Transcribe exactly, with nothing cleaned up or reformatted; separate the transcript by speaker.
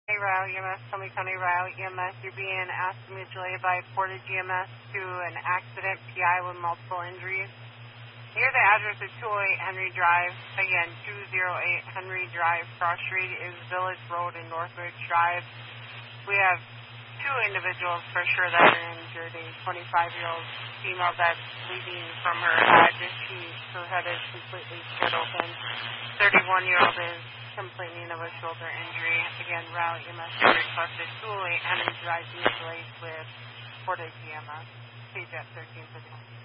Speaker 1: Hey, Ryle E M S, Summit County Ryle E M S. You're being asked to mutually by Portage E M S to an accident, P I with multiple injuries. Here the address is two oh eight Henry Drive. Again, two oh eight Henry Drive. Cross Street is Village Road in Northridge Drive. We have two individuals for sure that are injured. A twenty-five-year-old female that's bleeding from her head. She, her head is completely split open. thirty-one-year-old is complaining of a shoulder injury. Again, Rally E M S requested two oh eight Henry Drive mutually with Portage E M S. Page at thirteen fifty-one.